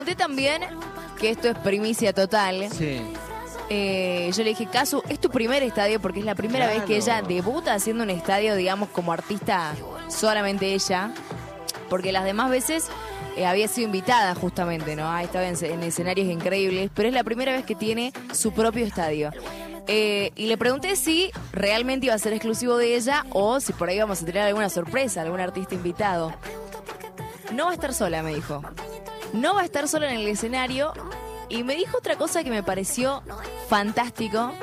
Usted también, que esto es primicia total. Sí. Yo le dije, Casu, es tu primer estadio porque es la primera vez que ella debuta haciendo un estadio, digamos, como artista, solamente ella. Porque las demás veces había sido invitada justamente, ¿no? Ha estado en escenarios increíbles, pero es la primera vez que tiene su propio estadio. Y le pregunté si realmente iba a ser exclusivo de ella o si por ahí vamos a tener alguna sorpresa, algún artista invitado. No va a estar sola, me dijo. No va a estar sola en el escenario. Y me dijo otra cosa que me pareció fantástico,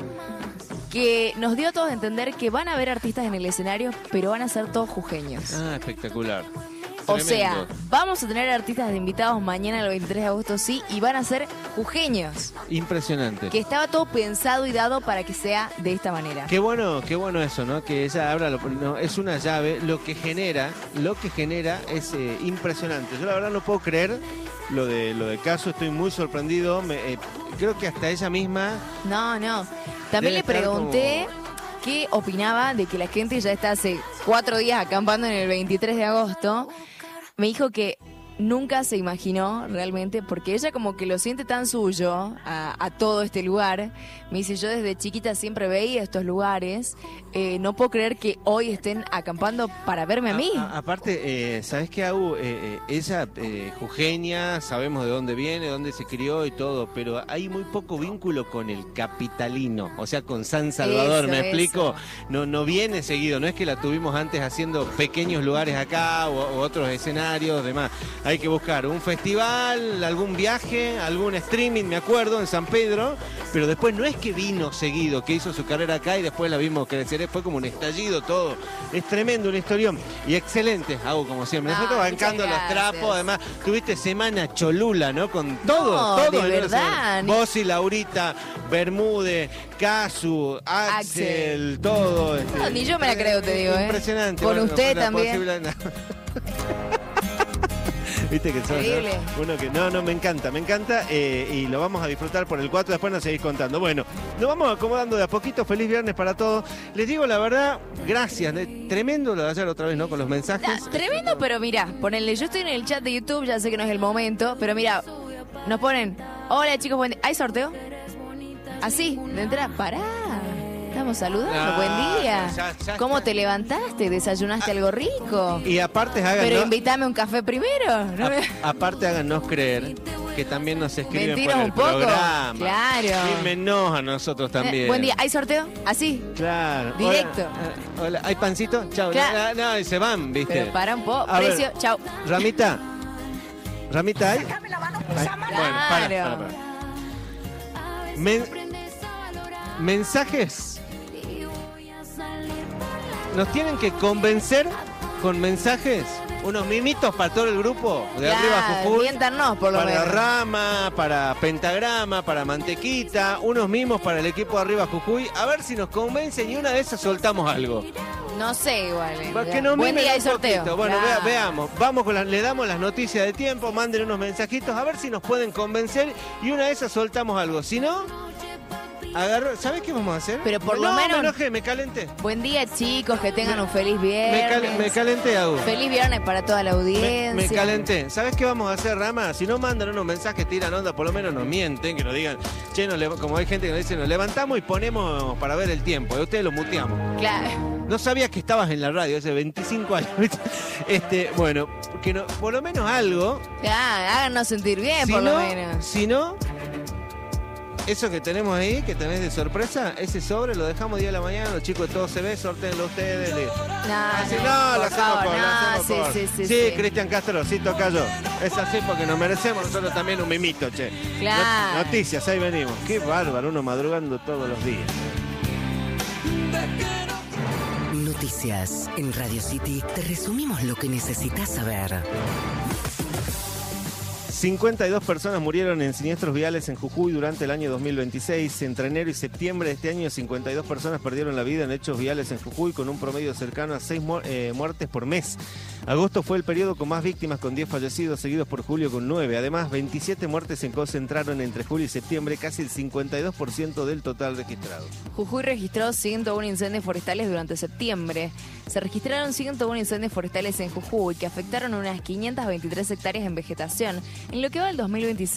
que nos dio a todos a entender que van a haber artistas en el escenario, pero van a ser todos jujeños. Ah, espectacular. O Tremendo. sea, vamos a tener artistas de invitados mañana el 23 de agosto, sí, y van a ser jujeños. Impresionante. Que estaba todo pensado y dado para que sea de esta manera. Qué bueno eso, ¿no? Que ella abra, es una llave, lo que genera es impresionante. Yo la verdad no puedo creer lo de Casu, estoy muy sorprendido. Creo que hasta ella misma. No. También le pregunté qué opinaba de que la gente ya está hace 4 días acampando en el 23 de agosto. Me dijo que nunca se imaginó realmente, porque ella como que lo siente tan suyo a todo este lugar. Me dice, yo desde chiquita siempre veía estos lugares. No puedo creer que hoy estén acampando para verme a mí. Aparte, ¿sabes qué, Agu? Ella, jujeña, sabemos de dónde viene, dónde se crió y todo, pero hay muy poco vínculo con el capitalino, o sea, con San Salvador, ¿me explico? No viene seguido, no es que la tuvimos antes haciendo pequeños lugares acá o otros escenarios, demás. Hay que buscar un festival, algún viaje, algún streaming, me acuerdo, en San Pedro, pero después no es que vino seguido, que hizo su carrera acá y después la vimos crecer, fue como un estallido todo. Es tremendo, una historia y excelente, Agu, como siempre. Nosotros bancando los trapos, además tuviste semana Cholula, ¿no? Con todo. De verdad. Vos y Laurita, Bermúdez, Casu, Axel, todo. No, ni yo me la creo, te digo, impresionante. Con usted también. Viste que son increíble. Uno que no, me encanta y lo vamos a disfrutar por el 4, después nos seguís contando. Bueno, nos vamos acomodando de a poquito. Feliz viernes para todos. Les digo la verdad, gracias. Tremendo lo de ayer otra vez, ¿no? Con los mensajes. Tremendo, pero mira, ponenle, yo estoy en el chat de YouTube, ya sé que no es el momento, pero mira, nos ponen, hola chicos, buen día. ¿Hay sorteo? Así, de entrada, pará. Estamos saludando, buen día. Ya ¿Cómo está. te levantaste? ¿Desayunaste algo rico? Y aparte Pero invítame un café primero. ¿No? Aparte háganos creer que también nos escriben Mentiras por el un poco. programa. Claro. Dímenos a nosotros también. Buen día, ¿hay sorteo? Así. Claro. Directo. Hola, ¿hay pancito? Chao. Claro. No, y se van, ¿viste? Pero para un poco. A ver, Precio, chao. Ramita, ¿hay? Claro. Para. Mensajes. Nos tienen que convencer con mensajes, unos mimitos para todo el grupo de Arriba Jujuy. Miéntanos, por lo menos. Para Rama, para Pentagrama, para Mantequita, unos mimos para el equipo de Arriba Jujuy. A ver si nos convencen y una de esas soltamos algo. No sé, igual. Porque no Buen día, hay sorteo. Poquito. Bueno, claro. veamos. Vamos le damos las noticias de tiempo, manden unos mensajitos, a ver si nos pueden convencer y una de esas soltamos algo. Si no, ¿sabes qué vamos a hacer? Pero por lo menos. Me enojé, me calenté. Buen día, chicos, que tengan un feliz viernes. Me calenté, Agu. Feliz viernes para toda la audiencia. Me calenté. ¿Sabes qué vamos a hacer, Rama? Si no mandan unos mensajes, tiran onda, por lo menos nos mienten, que nos digan, che, como hay gente que nos dice, nos levantamos y ponemos para ver el tiempo. Y ustedes lo muteamos. Claro. No sabías que estabas en la radio hace 25 años. Bueno, que por lo menos algo. Háganos sentir bien, por lo menos. Si no, eso que tenemos ahí, que tenés de sorpresa, ese sobre lo dejamos 10 de la mañana, los chicos de todo se ve, sortéenlo ustedes. No, lo hacemos. Sí, Cristian Castro, sí, toca yo. Es así porque nos merecemos nosotros también un mimito, che. Claro. Noticias, ahí venimos. Qué bárbaro, uno madrugando todos los días. Noticias en Radio City. Te resumimos lo que necesitas saber. 52 personas murieron en siniestros viales en Jujuy durante el año 2026. Entre enero y septiembre de este año, 52 personas perdieron la vida en hechos viales en Jujuy, con un promedio cercano a 6 muertes por mes. Agosto fue el periodo con más víctimas, con 10 fallecidos, seguidos por julio con 9. Además, 27 muertes se concentraron entre julio y septiembre, casi el 52% del total registrado. Jujuy registró 101 incendios forestales durante septiembre. Se registraron 101 incendios forestales en Jujuy, que afectaron unas 523 hectáreas en vegetación. En lo que va del 2026,